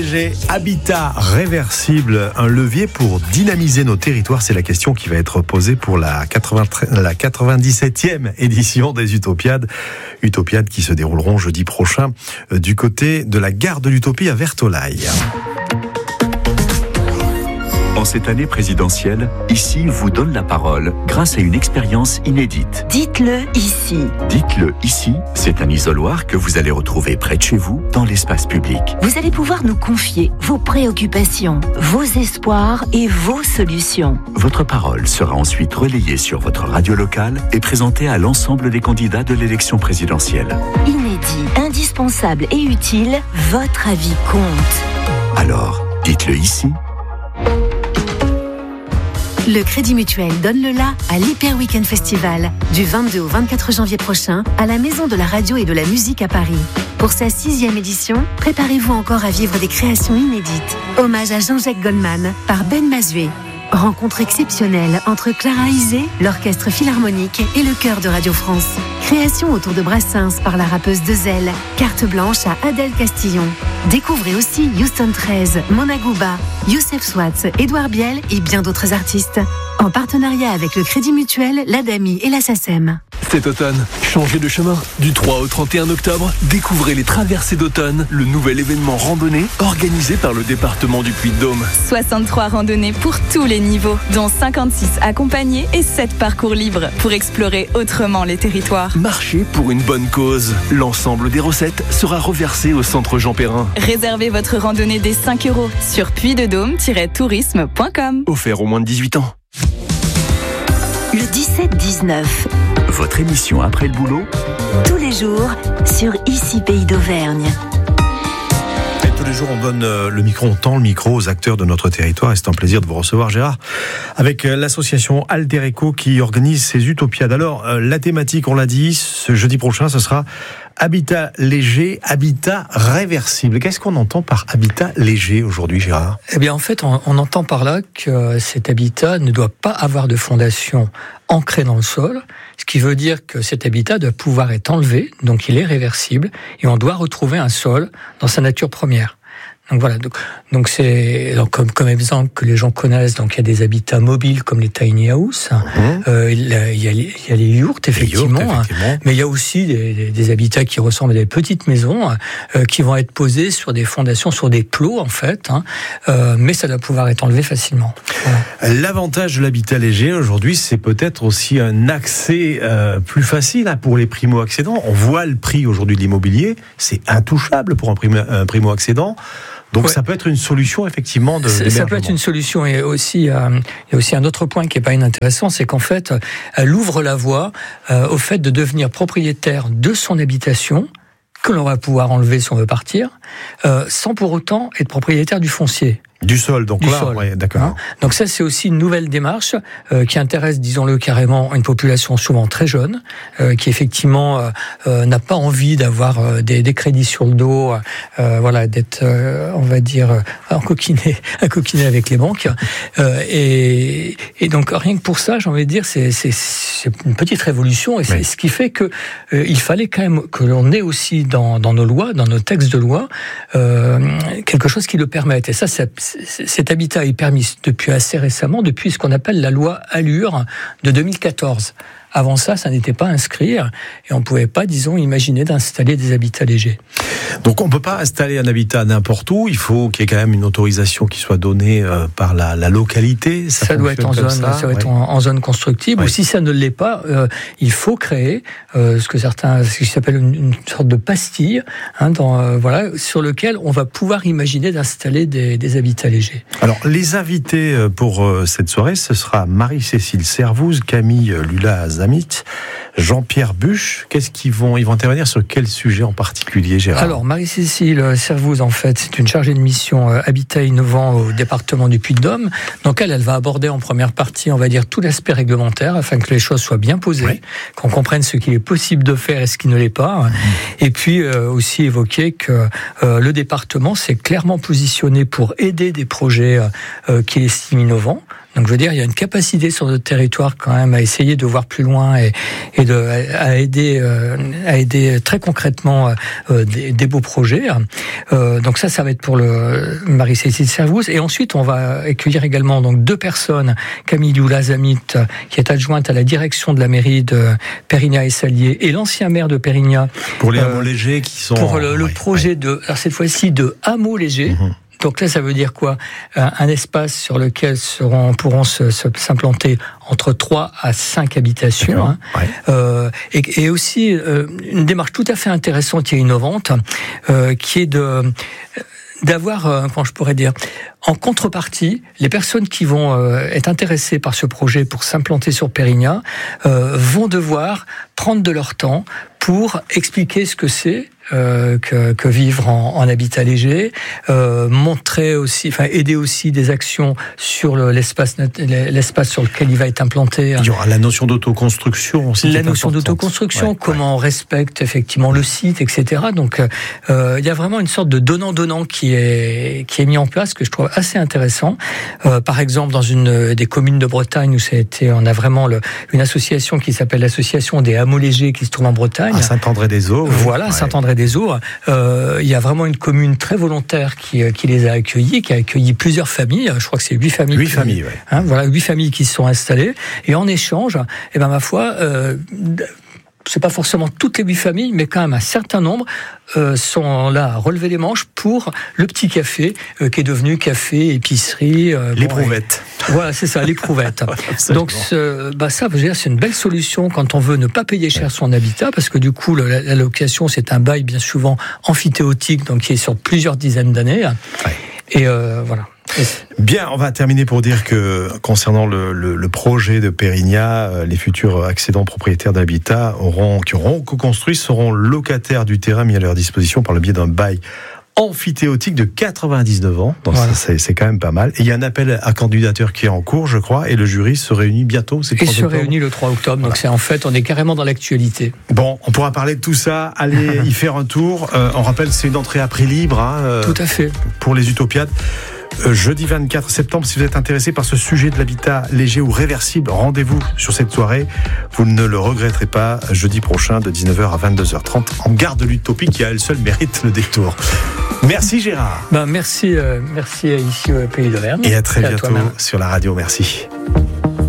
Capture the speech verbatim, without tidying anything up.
J'ai Habitat réversible, un levier pour dynamiser nos territoires. C'est la question qui va être posée pour la, quatre-vingt-dix-septième édition des Utopiades. Utopiades qui se dérouleront jeudi prochain du côté de la gare de l'Utopie à Vertolaye. En cette année présidentielle, Ici vous donne la parole grâce à une expérience inédite. Dites-le ici. Dites-le ici, c'est un isoloir que vous allez retrouver près de chez vous, dans l'espace public. Vous allez pouvoir nous confier vos préoccupations, vos espoirs et vos solutions. Votre parole sera ensuite relayée sur votre radio locale et présentée à l'ensemble des candidats de l'élection présidentielle. Inédit, indispensable et utile, votre avis compte. Alors, dites-le ici. Le Crédit Mutuel donne le la à l'Hyper Weekend Festival du vingt-deux au vingt-quatre janvier prochain à la Maison de la Radio et de la Musique à Paris. Pour sa sixième édition, préparez-vous encore à vivre des créations inédites. Hommage à Jean-Jacques Goldman par Ben Mazué. Rencontre exceptionnelle entre Clara Isé, l'Orchestre Philharmonique et le Chœur de Radio France. Création autour de Brassens par la rappeuse Dezel. Carte blanche à Adèle Castillon. Découvrez aussi Houston treize, Mona Gouba, Youssef Swatz, Édouard Biel et bien d'autres artistes. En partenariat avec le Crédit Mutuel, l'Adami et la SACEM. Cet automne, changez de chemin. Du trois au trente et un octobre, découvrez les Traversées d'automne, le nouvel événement randonnée organisé par le département du Puy-de-Dôme. soixante-trois randonnées pour tous les niveaux, dont cinquante-six accompagnés et sept parcours libres pour explorer autrement les territoires. Marchez pour une bonne cause. L'ensemble des recettes sera reversé au centre Jean Perrin. Réservez votre randonnée dès cinq euros sur puy de dôme tiret tourisme point com. Offert aux moins de dix-huit ans. Le dix-sept dix-neuf. Votre émission après le boulot, Tous les jours sur Ici Pays d'Auvergne. Et tous les jours, on donne le micro, on tend le micro aux acteurs de notre territoire. Et c'est un plaisir de vous recevoir, Gérard, avec l'association Alter Eco qui organise ces Utopiades. Alors, la thématique, on l'a dit, ce jeudi prochain, ce sera habitat léger, habitat réversible. Qu'est-ce qu'on entend par habitat léger aujourd'hui, Gérard ? Eh bien, en fait, on, on entend par là que cet habitat ne doit pas avoir de fondation ancrée dans le sol, ce qui veut dire que cet habitat doit pouvoir être enlevé, donc il est réversible, et on doit retrouver un sol dans sa nature première. Donc voilà, donc, donc c'est donc comme, comme exemple que les gens connaissent, donc il y a des habitats mobiles comme les tiny house, mmh. euh, il, y a, il, y a, il y a les yurts effectivement, les yurts, effectivement. Hein, mais il y a aussi des, des, des habitats qui ressemblent à des petites maisons euh, qui vont être posées sur des fondations, sur des plots en fait, hein, euh, mais ça doit pouvoir être enlevé facilement. Voilà. L'avantage de l'habitat léger aujourd'hui, c'est peut-être aussi un accès euh, plus facile hein, pour les primo-accédants. On voit le prix aujourd'hui de l'immobilier, c'est intouchable pour un, primo, un primo-accédant. Donc ouais. Ça peut être une solution effectivement de ça, ça peut être une solution et aussi euh, il y a aussi un autre point qui est pas inintéressant, c'est qu'en fait elle ouvre la voie euh, au fait de devenir propriétaire de son habitation que l'on va pouvoir enlever si on veut partir, euh, sans pour autant être propriétaire du foncier. Du sol, donc du là, sol. Ouais, d'accord. Hein, donc ça, c'est aussi une nouvelle démarche euh, qui intéresse, disons-le carrément, une population souvent très jeune, euh, qui effectivement euh, euh, n'a pas envie d'avoir euh, des, des crédits sur le dos, euh, voilà, d'être, euh, on va dire, euh, encoquiné, encoquiné avec les banques. Euh, et, et donc rien que pour ça, j'ai envie de dire, c'est, c'est, c'est une petite révolution, et c'est oui. ce qui fait que euh, il fallait quand même que l'on ait aussi dans, dans nos lois, dans nos textes de loi, euh, quelque chose qui le permette. Et ça, c'est cet habitat est permis depuis assez récemment, depuis ce qu'on appelle la loi Allure de deux mille quatorze. Avant ça, ça n'était pas inscrit et on ne pouvait pas, disons, imaginer d'installer des habitats légers. Donc on ne peut pas installer un habitat n'importe où, il faut qu'il y ait quand même une autorisation qui soit donnée euh, par la, la localité. Ça, ça doit être, en zone, ça, ça doit ouais. être en, en zone constructible, ouais. ou si ça ne l'est pas, euh, il faut créer euh, ce que certains, ce qui s'appelle une, une sorte de pastille, hein, dans, euh, voilà, sur lequel on va pouvoir imaginer d'installer des, des habitats légers. Alors les invités pour euh, cette soirée, ce sera Marie-Cécile Servouz, Camille Lula Zamit, Jean-Pierre Buche. Qu'est-ce qu'ils vont, ils vont intervenir sur quel sujet en particulier, Gérard ? Alors, Marie-Cécile Servouz, en fait, c'est une chargée de mission euh, Habitat innovant au département du Puy-de-Dôme. Donc, elle, elle va aborder en première partie, on va dire, tout l'aspect réglementaire, afin que les choses soient bien posées, oui. qu'on comprenne ce qu'il est possible de faire et ce qui ne l'est pas. Mmh. Et puis, euh, aussi évoquer que euh, le département s'est clairement positionné pour aider des projets euh, qu'il estime innovants. Donc je veux dire, il y a une capacité sur notre territoire quand même à essayer de voir plus loin et, et de, à aider, euh, à aider très concrètement euh, des, des beaux projets. Euh, donc ça, ça va être pour le Marie-Cécile Servouz. Et ensuite, on va accueillir également donc deux personnes, Camille Loulazamit, qui est adjointe à la direction de la mairie de Pérignat et Salier, et l'ancien maire de Pérignat. Pour les hameaux euh, légers qui sont... Pour le, le ouais, projet ouais. de, alors cette fois-ci, de hameaux légers. Mmh. Donc là, ça veut dire quoi ? un, un espace sur lequel seront, pourront se, se, s'implanter entre trois à cinq habitations. Hein. Ouais. Euh, et, et aussi, euh, une démarche tout à fait intéressante et innovante, euh, qui est de... d'avoir, euh, comment je pourrais dire, en contrepartie, les personnes qui vont euh, être intéressées par ce projet pour s'implanter sur Pérignat euh, vont devoir prendre de leur temps pour expliquer ce que c'est euh, que, que vivre en, en habitat léger, euh, montrer aussi, enfin aider aussi des actions sur le, l'espace, l'espace sur lequel il va être implanté. Il y aura la notion d'autoconstruction aussi. La notion d'autoconstruction, ouais, comment ouais. on respecte effectivement le site, et cetera. Donc euh, il y a vraiment une sorte de donnant-donnant qui est qui est mis en place que je trouve assez intéressant. Euh, par exemple, dans une des communes de Bretagne où ça a été, on a vraiment le, une association qui s'appelle l'association des hameaux légers qui se trouve en Bretagne. À Saint-André-des-Eaux. Voilà, ouais. Saint-André-des-Eaux. Euh, il y a vraiment une commune très volontaire qui, qui les a accueillis, qui a accueilli plusieurs familles. Je crois que c'est huit familles. Huit qui, familles, ouais. Hein, voilà, huit familles qui se sont installées. Et en échange, eh ben ma foi. Euh, c'est pas forcément toutes les huit familles, mais quand même un certain nombre euh, sont là à relever les manches pour le petit café euh, qui est devenu café, épicerie. Euh, l'éprouvette. Bon, voilà, c'est ça, l'éprouvette. Donc ce, bah ça, je veux dire, c'est une belle solution quand on veut ne pas payer cher son habitat, parce que du coup, le, la, la location, c'est un bail bien souvent amphithéotique, donc qui est sur plusieurs dizaines d'années. Ouais. Et euh, voilà. Bien, on va terminer pour dire que concernant le, le, le projet de Pérignat, les futurs accédants propriétaires d'habitat auront, qui auront co-construit seront locataires du terrain mis à leur disposition par le biais d'un bail amphithéotique de quatre-vingt-dix-neuf ans. Donc voilà. ça, c'est, c'est quand même pas mal. Et il y a un appel à candidature qui est en cours, je crois, et le jury se réunit bientôt. C'est Il se réunit le trois octobre. Voilà. Donc c'est en fait, on est carrément dans l'actualité. Bon, on pourra parler de tout ça. Allez y faire un tour. Euh, on rappelle, c'est une entrée à prix libre. Hein, euh, tout à fait. Pour les Utopiades. Euh, jeudi vingt-quatre septembre, si vous êtes intéressé par ce sujet de l'habitat léger ou réversible, rendez-vous sur cette soirée. Vous ne le regretterez pas. Jeudi prochain, de dix-neuf heures à vingt-deux heures trente, en gare de l'Utopie, qui à elle seule mérite le détour. Merci Gérard. Ben, merci, euh, merci ici au Pays d'Auvergne. Et à très et bientôt à sur la radio. Merci.